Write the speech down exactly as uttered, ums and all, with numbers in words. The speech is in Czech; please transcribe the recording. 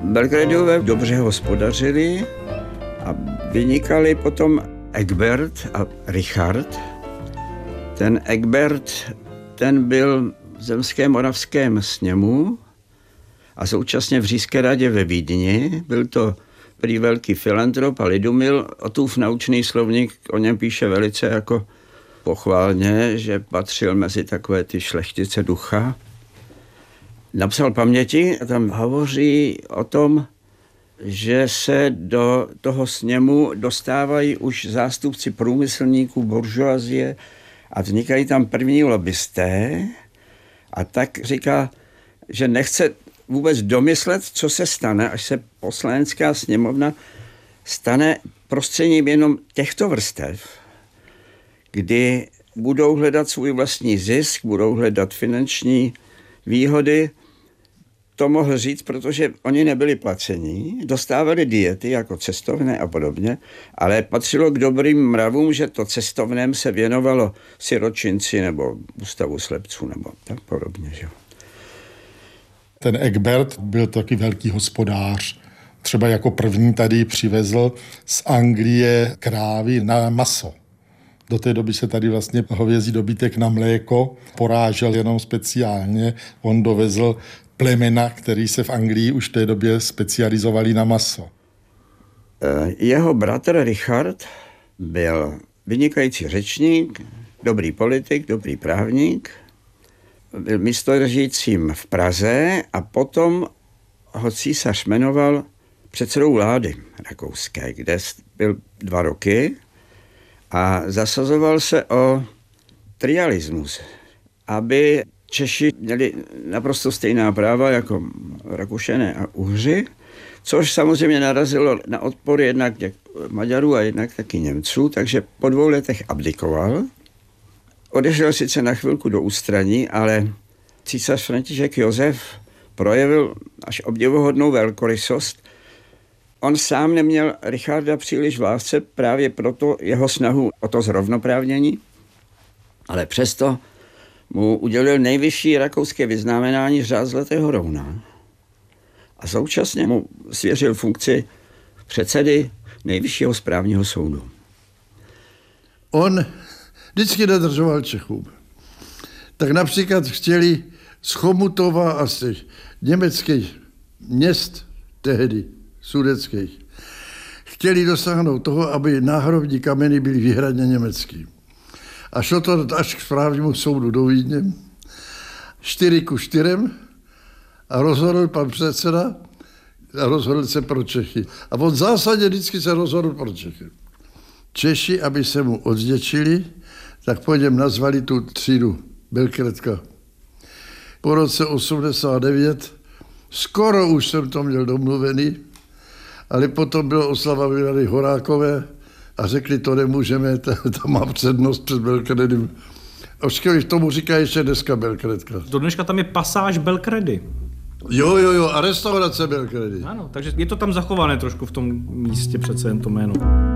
Belgradové dobře hospodařili a vynikali potom Egbert a Richard. Ten Egbert, ten byl v Zemském moravském sněmu a současně v Říšské radě ve Vídni. Byl to prý velký filantrop a lidumil. Otův naučný slovník o něm píše velice jako pochválně, že patřil mezi takové ty šlechtice ducha. Napsal paměti a tam hovoří o tom, že se do toho sněmu dostávají už zástupci průmyslníků, buržoazie a vznikají tam první lobbysté a tak říká, že nechce vůbec domyslet, co se stane, až se poslanecká sněmovna stane prostředím jenom těchto vrstev, kdy budou hledat svůj vlastní zisk, budou hledat finanční výhody. To mohl říct, protože oni nebyli placení, dostávali diety jako cestovné a podobně, ale patřilo k dobrým mravům, že to cestovném se věnovalo siročinci nebo ústavu slepců nebo tak podobně. Že? Ten Egbert byl taky velký hospodář. Třeba jako první tady přivezl z Anglie krávy na maso. Do té doby se tady vlastně hovězí dobytek na mléko porážel jenom speciálně. On dovezl plemena, který se v Anglii už v té době specializovali na maso. Jeho bratr Richard byl vynikající řečník, dobrý politik, dobrý právník. Byl místodržícím v Praze a potom ho císař jmenoval předsedou vlády rakouské, kde byl dva roky a zasazoval se o trialismus, aby Češi měli naprosto stejná práva jako Rakušané a Uhři, což samozřejmě narazilo na odpor jednak těch Maďarů a jednak taky Němců, takže po dvou letech abdikoval. Odešel sice na chvilku do ústraní, ale císař František Josef projevil až obdivuhodnou velkorysost. On sám neměl Richarda příliš v lásce, právě proto jeho snahu o to zrovnoprávnění, ale přesto mu udělil nejvyšší rakouské vyznamenání řád Zlatého rouna a současně mu svěřil funkci předsedy nejvyššího správního soudu. On vždycky nedržoval Čechům. Tak například chtěli z Chomutova a z těch německých měst tehdy, sudeckých, chtěli dosáhnout toho, aby náhrobní kameny byly výhradně německý. A šlo to až k správnímu soudu do Vídně, čtyři ku čtyřem a rozhodl pan předseda a rozhodl se pro Čechy. A on v zásadě vždycky se rozhodl pro Čechy. Češi, aby se mu odvděčili, tak po něm nazvali tu třídu Belkredka. Po roce osmdesát devět skoro už jsem to měl domluvený, ale potom byla oslava Milady Horákové a řekli, to nemůžeme, to, to má přednost před Belkredem. Oškoliv tomu říká ještě dneska Belkredka. Do dneška tam je pasáž Belkredy. Jo, jo, jo, a restaurace Belkredy. Ano, takže je to tam zachované trošku v tom místě přece jen to jméno.